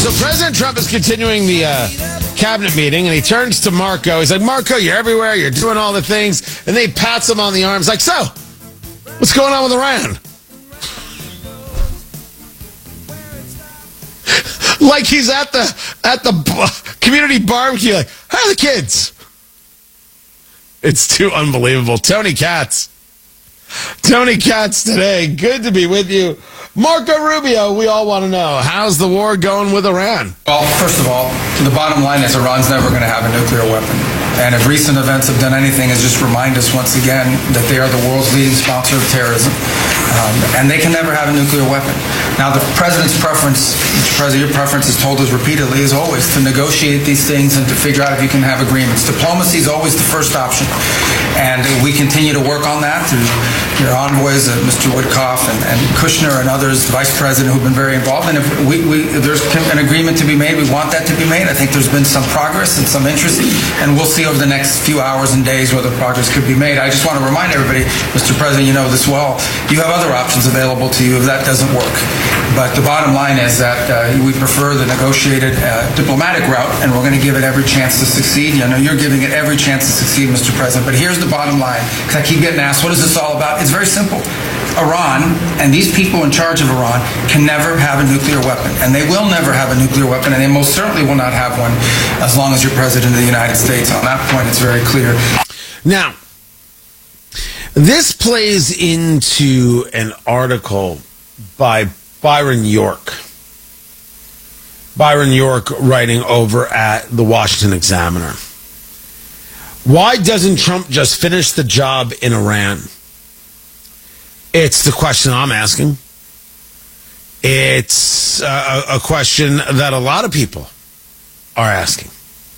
So President Trump is continuing the cabinet meeting, and he turns to Marco. He's like, Marco, you're everywhere. You're doing all the things. And they pats him on the arms like, so, what's going on with Iran? Like he's at the community barbecue, like, how are the kids? It's too unbelievable. Tony Katz today. Good to be with you. Marco Rubio, we all want to know, how's the war going with Iran? Well, first of all, the bottom line is Iran's never going to have a nuclear weapon. And if recent events have done anything, is just remind us once again that they are the world's leading sponsor of terrorism. And they can never have a nuclear weapon. Now, the president's preference, Mr. President, your preference is told us repeatedly, is always to negotiate these things and to figure out if you can have agreements. Diplomacy is always the first option. And we continue to work on that through your envoys, Mr. Woodcoff and Kushner and others, the vice president, who've been very involved. And if there's an agreement to be made, we want that to be made. I think there's been some progress and some interest, and we'll see over the next few hours and days whether progress could be made. I just want to remind everybody, Mr. President, you know this well, you have other options available to you if that doesn't work. But the bottom line is that we prefer the negotiated diplomatic route, and we're going to give it every chance to succeed. You know, you're giving it every chance to succeed, Mr. President. But here's the bottom line, because I keep getting asked, what is this all about? It's very simple. Iran and these people in charge of Iran can never have a nuclear weapon, and they will never have a nuclear weapon, and they most certainly will not have one as long as you're president of the United States. On that point, it's very clear. Now, this plays into an article by Byron York. Byron York writing over at the Washington Examiner. Why doesn't Trump just finish the job in Iran? It's the question I'm asking. It's a question that a lot of people are asking.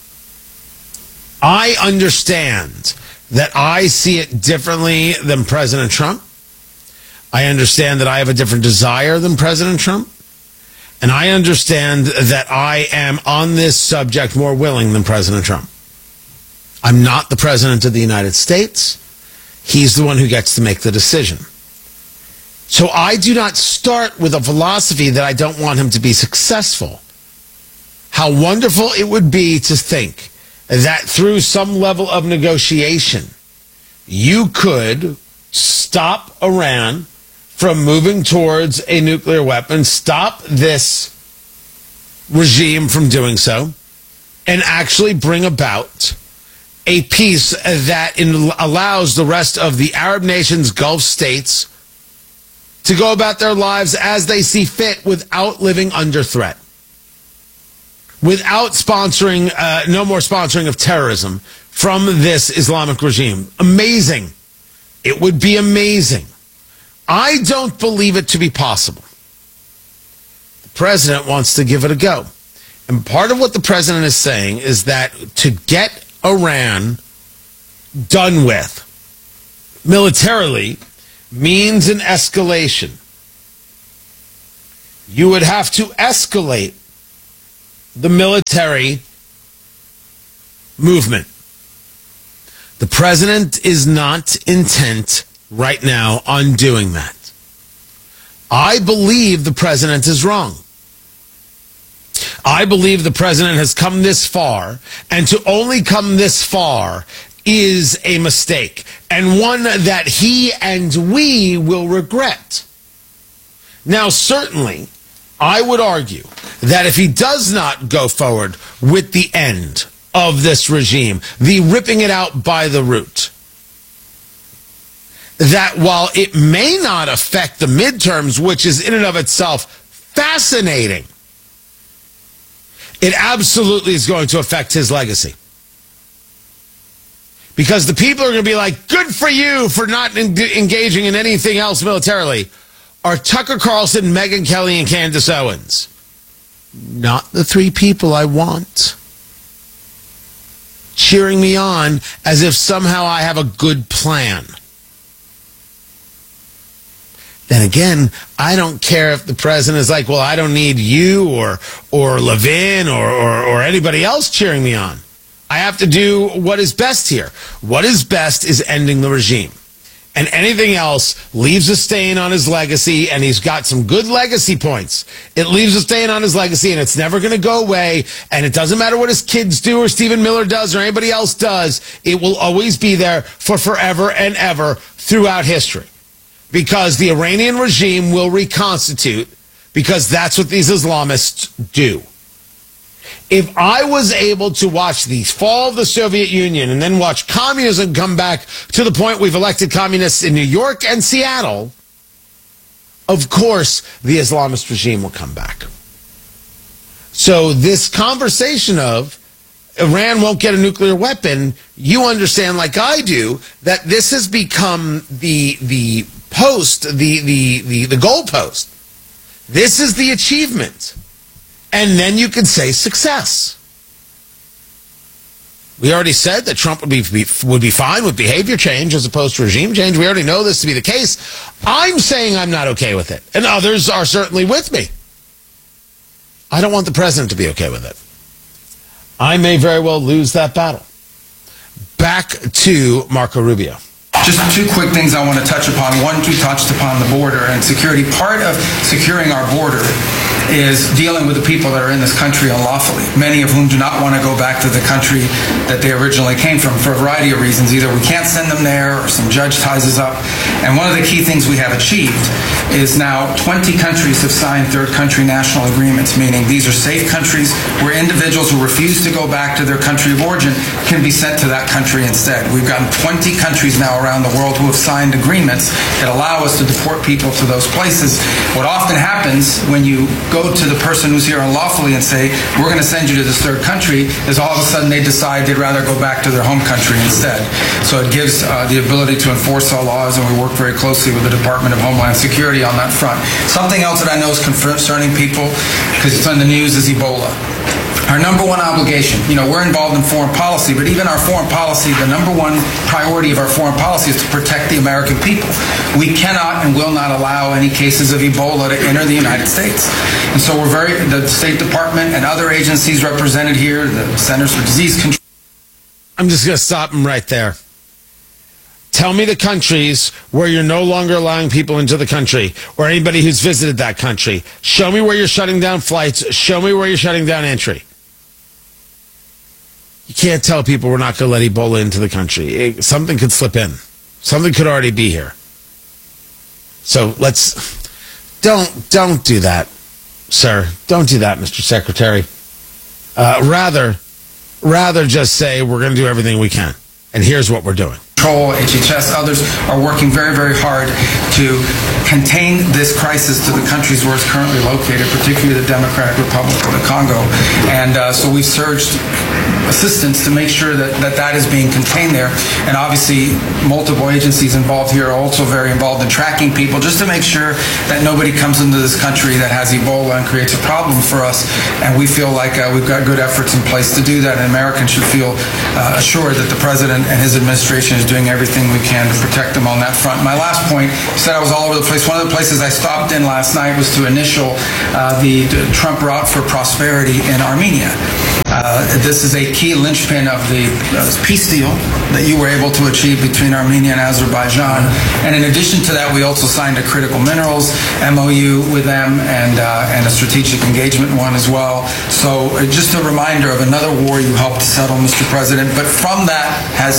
I understand that I see it differently than President Trump. I understand that I have a different desire than President Trump. And I understand that I am on this subject more willing than President Trump. I'm not the president of the United States. He's the one who gets to make the decision. So I do not start with a philosophy that I don't want him to be successful. How wonderful it would be to think that through some level of negotiation, you could stop Iran from moving towards a nuclear weapon, stop this regime from doing so, and actually bring about a peace that allows the rest of the Arab nations, Gulf states, to go about their lives as they see fit without living under threat. Without sponsoring, no more sponsoring of terrorism from this Islamic regime. Amazing. It would be amazing. I don't believe it to be possible. The president wants to give it a go. And part of what the president is saying is that to get Iran done with militarily means an escalation. You would have to escalate the military movement. The president is not intent right now on doing that. I believe the president is wrong. I believe the president has come this far, and to only come this far is a mistake, and one that he and we will regret. Now, certainly, I would argue that if he does not go forward with the end of this regime, the ripping it out by the root, that while it may not affect the midterms, which is in and of itself fascinating, it absolutely is going to affect his legacy. Because the people are going to be like, good for you for not engaging in anything else militarily, are Tucker Carlson, Megyn Kelly, and Candace Owens. Not the three people I want cheering me on as if somehow I have a good plan. Then again, I don't care if the president is like, well, I don't need you or Levin or anybody else cheering me on. I have to do what is best here. What is best is ending the regime. And anything else leaves a stain on his legacy, and he's got some good legacy points. It leaves a stain on his legacy, and it's never going to go away, and it doesn't matter what his kids do or Stephen Miller does or anybody else does. It will always be there for forever and ever throughout history, because the Iranian regime will reconstitute, because that's what these Islamists do. If I was able to watch the fall of the Soviet Union and then watch communism come back to the point we've elected communists in New York and Seattle, of course the Islamist regime will come back. So this conversation of Iran won't get a nuclear weapon, you understand like I do that this has become the goalpost. This is the achievement. And then you can say success. We already said that Trump would be fine with behavior change as opposed to regime change. We already know this to be the case. I'm saying I'm not okay with it. And others are certainly with me. I don't want the president to be okay with it. I may very well lose that battle. Back to Marco Rubio. Just two quick things I want to touch upon. One, you touched upon the border and security. Part of securing our border is dealing with the people that are in this country unlawfully, many of whom do not want to go back to the country that they originally came from for a variety of reasons. Either we can't send them there or some judge ties us up. And one of the key things we have achieved is now 20 countries have signed third country national agreements, meaning these are safe countries where individuals who refuse to go back to their country of origin can be sent to that country instead. We've gotten 20 countries now around the world who have signed agreements that allow us to deport people to those places. What often happens when you go to the person who's here unlawfully and say, we're going to send you to this third country, is all of a sudden they decide they'd rather go back to their home country instead. So it gives the ability to enforce our laws, and we work very closely with the Department of Homeland Security on that front. Something else that I know is concerning people, because it's on the news, is Ebola. Our number one obligation, we're involved in foreign policy, but even our foreign policy, the number one priority of our foreign policy is to protect the American people. We cannot and will not allow any cases of Ebola to enter the United States. And so the State Department and other agencies represented here, the Centers for Disease Control. I'm just going to stop them right there. Tell me the countries where you're no longer allowing people into the country or anybody who's visited that country. Show me where you're shutting down flights. Show me where you're shutting down entry. You can't tell people we're not going to let Ebola into the country. Something could slip in. Something could already be here. So don't do that, sir. Don't do that, Mr. Secretary. Rather just say we're going to do everything we can. And here's what we're doing. HHS, others are working very, very hard to contain this crisis to the countries where it's currently located, particularly the Democratic Republic of the Congo. And so we've surged assistance to make sure that is being contained there. And obviously, multiple agencies involved here are also very involved in tracking people, just to make sure that nobody comes into this country that has Ebola and creates a problem for us. And we feel like we've got good efforts in place to do that, and Americans should feel assured that the President and his administration is doing everything we can to protect them on that front. My last point, you said I was all over the place. One of the places I stopped in last night was to initial the Trump Route for Prosperity in Armenia. This is a key linchpin of the peace deal that you were able to achieve between Armenia and Azerbaijan. And in addition to that, we also signed a critical minerals MOU with them and a strategic engagement one as well. So just a reminder of another war you helped settle, Mr. President. But from that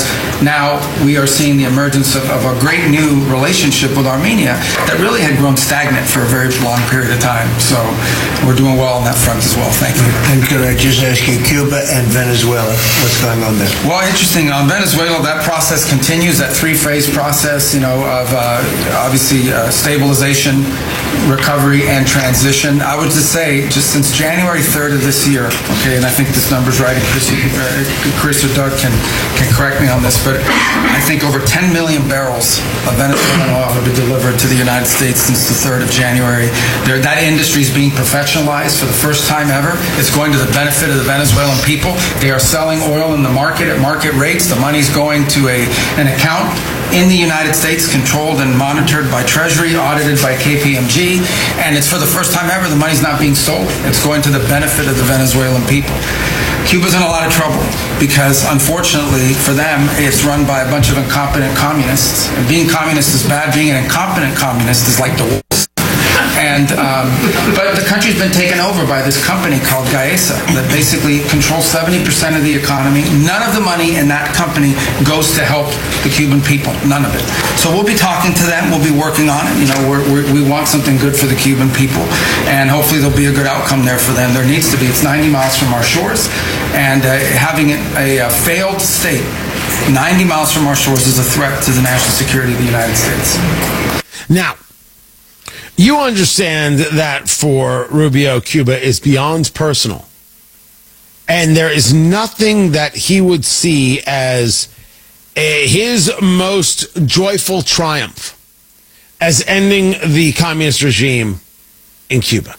now we are seeing the emergence of a great new relationship with Armenia that really had grown stagnant for a very long period of time. So we're doing well on that front as well. Thank you. And could I just ask you, Cuba and Venezuela, what's going on there? Well, interesting. On Venezuela, that process continues, that three-phase process, of obviously stabilization, recovery, and transition. I would just say, just since January 3rd of this year, okay, and I think this number's right, and Chris or Doug can correct me on this, but I think over 10 million barrels of Venezuelan oil have been delivered to the United States since the 3rd of January. That industry is being professionalized for the first time ever. It's going to the benefit of the Venezuelan people. They are selling oil in the market at market rates. The money's going to an account in the United States, controlled and monitored by Treasury, audited by KPMG, and it's for the first time ever the money's not being stolen. It's going to the benefit of the Venezuelan people. Cuba's in a lot of trouble because, unfortunately for them, it's run by a bunch of incompetent communists. And being communist is bad. Being an incompetent communist is like the worst. And but the country's been taken over by this company called Gaesa that basically controls 70% of the economy. None of the money in that company goes to help the Cuban people. None of it. So we'll be talking to them. We'll be working on it. You know, we want something good for the Cuban people, and hopefully there'll be a good outcome there for them. There needs to be. It's 90 miles from our shores, and having it a failed state 90 miles from our shores is a threat to the national security of the United States. Now, you understand that for Rubio, Cuba is beyond personal. And there is nothing that he would see as his most joyful triumph as ending the communist regime in Cuba.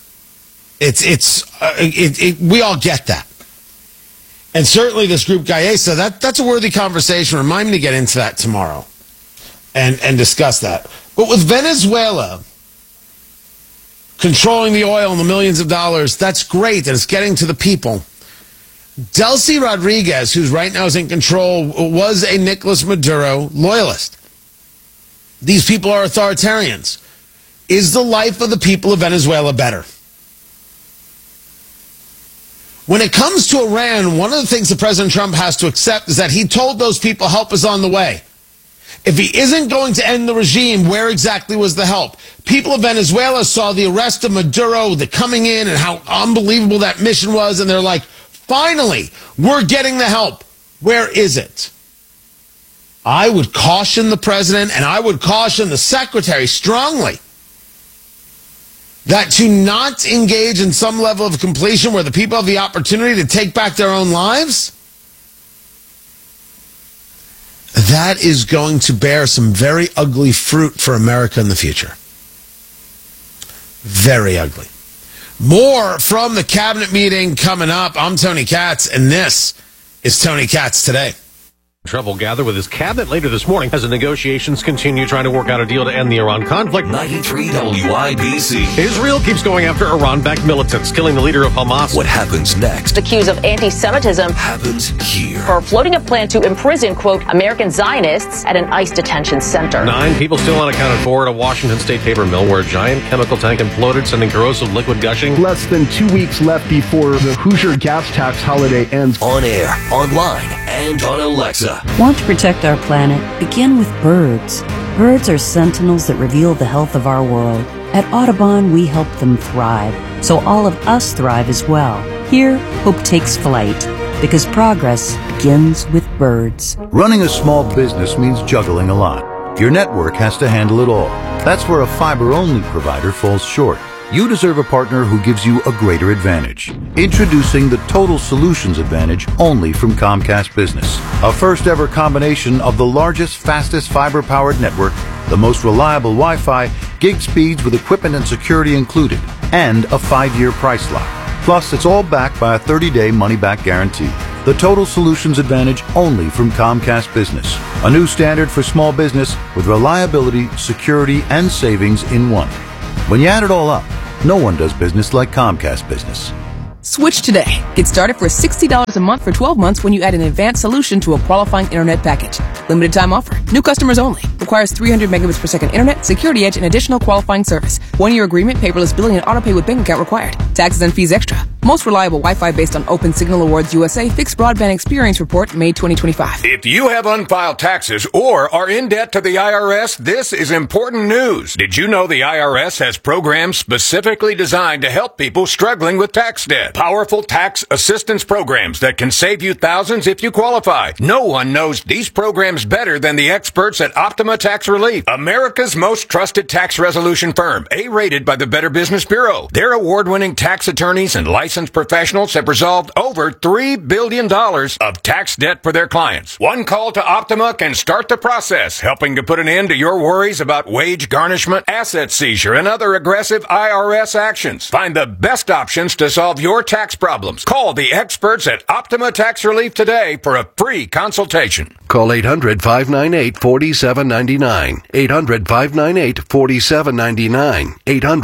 We all get that. And certainly this group Gaesa, that's a worthy conversation. Remind me to get into that tomorrow and discuss that. But with Venezuela controlling the oil and the millions of dollars, that's great, and it's getting to the people. Delcy Rodriguez, who's right now is in control, was a Nicolas Maduro loyalist. These people are authoritarians. Is the life of the people of Venezuela better? When it comes to Iran, one of the things that President Trump has to accept is that he told those people help is on the way. If he isn't going to end the regime, where exactly was the help? People of Venezuela saw the arrest of Maduro, the coming in, and how unbelievable that mission was, and they're like, finally, we're getting the help. Where is it? I would caution the president, and I would caution the secretary strongly that to not engage in some level of completion where the people have the opportunity to take back their own lives, that is going to bear some very ugly fruit for America in the future. Very ugly. More from the cabinet meeting coming up. I'm Tony Katz, and this is Tony Katz Today. Trump will gather with his cabinet later this morning as the negotiations continue trying to work out a deal to end the Iran conflict. 93 WIBC. Israel keeps going after Iran-backed militants, killing the leader of Hamas. What happens next? Accused of anti-Semitism Happens here. for floating a plan to imprison, quote, American Zionists at an ICE detention center. 9 people still unaccounted for at a Washington state paper mill where a giant chemical tank imploded, sending corrosive liquid gushing. Less than 2 weeks left before the Hoosier gas tax holiday ends. On air, online, and on Alexa. Want to protect our planet? Begin with birds. Birds are sentinels that reveal the health of our world. At Audubon, we help them thrive, so all of us thrive as well. Here, hope takes flight, because progress begins with birds. Running a small business means juggling a lot. Your network has to handle it all. That's where a fiber-only provider falls short. You deserve a partner who gives you a greater advantage. Introducing the Total Solutions Advantage only from Comcast Business. A first-ever combination of the largest, fastest fiber-powered network, the most reliable Wi-Fi, gig speeds with equipment and security included, and a 5-year price lock. Plus, it's all backed by a 30-day money-back guarantee. The Total Solutions Advantage only from Comcast Business. A new standard for small business with reliability, security, and savings in one. When you add it all up, no one does business like Comcast Business. Switch today. Get started for $60 a month for 12 months when you add an advanced solution to a qualifying internet package. Limited time offer. New customers only. Requires 300 megabits per second internet, security edge, and additional qualifying service. 1-year agreement, paperless billing, and autopay with bank account required. Taxes and fees extra. Most reliable Wi-Fi based on Open Signal Awards USA Fixed Broadband Experience Report, May 2025. If you have unfiled taxes or are in debt to the IRS, this is important news. Did you know the IRS has programs specifically designed to help people struggling with tax debt? Powerful tax assistance programs that can save you thousands if you qualify. No one knows these programs better than the experts at Optima Tax Relief, America's most trusted tax resolution firm, A-rated by the Better Business Bureau. Their award-winning tax attorneys and licensed professionals have resolved over $3 billion of tax debt for their clients. One call to Optima can start the process, helping to put an end to your worries about wage garnishment, asset seizure, and other aggressive IRS actions. Find the best options to solve your tax problems. Call the experts at Optima Tax Relief today for a free consultation. Call 800-598-4799. 800-598-4799.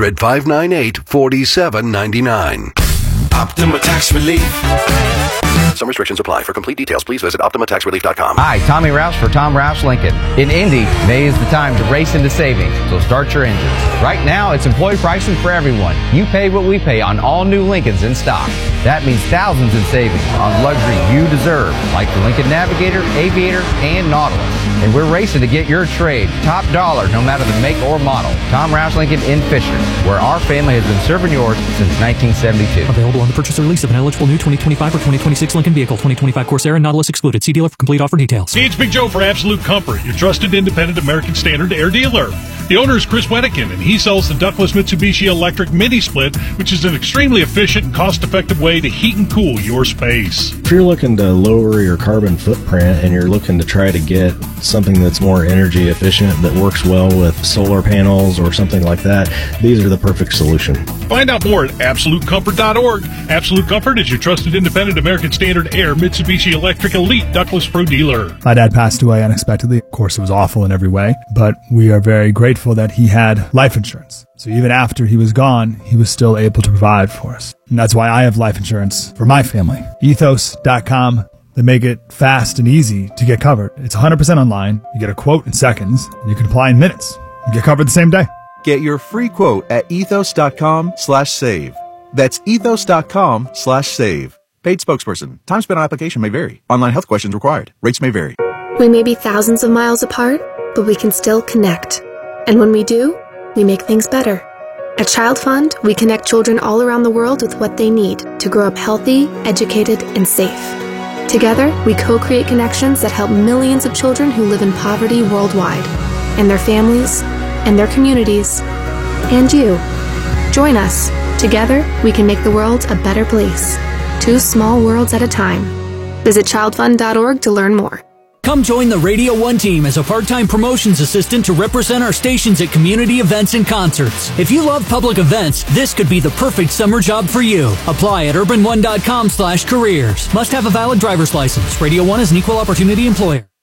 800-598-4799. Optima Tax Relief. Some restrictions apply. For complete details, please visit OptimaTaxRelief.com. Hi, Tommy Rouse for Tom Rouse Lincoln. In Indy, May is the time to race into savings, so start your engines. Right now, it's employee pricing for everyone. You pay what we pay on all new Lincolns in stock. That means thousands in savings on luxury you deserve, like the Lincoln Navigator, Aviator, and Nautilus. And we're racing to get your trade top dollar, no matter the make or model. Tom Rouse Lincoln in Fisher, where our family has been serving yours since 1972. Available on the purchase or lease of an eligible new 2025 or 2026 Lincoln vehicle. 2025 Corsair and Nautilus excluded. See dealer for complete offer details. Hey, it's Big Joe for Absolute Comfort, your trusted independent American Standard air dealer. The owner is Chris Wettikin, and he sells the ductless Mitsubishi Electric Mini Split, which is an extremely efficient and cost-effective way to heat and cool your space. If you're looking to lower your carbon footprint and you're looking to try to get something that's more energy efficient that works well with solar panels or something like that, these are the perfect solution. Find out more at AbsoluteComfort.org. Absolute Comfort is your trusted independent American Standard Air Mitsubishi Electric Elite Ductless Pro dealer. My dad passed away unexpectedly. Of course, it was awful in every way, but we are very grateful that he had life insurance. So even after he was gone, he was still able to provide for us. And that's why I have life insurance for my family. Ethos.com. They make it fast and easy to get covered. It's 100% online. You get a quote in seconds, and you can apply in minutes. You get covered the same day. Get your free quote at ethos.com/save. That's ethos.com/save. Paid spokesperson. Time spent on application may vary. Online health questions required. Rates may vary. We may be thousands of miles apart, but we can still connect. And when we do, we make things better. At Child Fund, we connect children all around the world with what they need to grow up healthy, educated, and safe. Together, we co-create connections that help millions of children who live in poverty worldwide, and their families, and their communities, and you. Join us. Together, we can make the world a better place. 2 small worlds at a time. Visit childfund.org to learn more. Come join the Radio 1 team as a part-time promotions assistant to represent our stations at community events and concerts. If you love public events, this could be the perfect summer job for you. Apply at urban1.com/careers. Must have a valid driver's license. Radio 1 is an equal opportunity employer.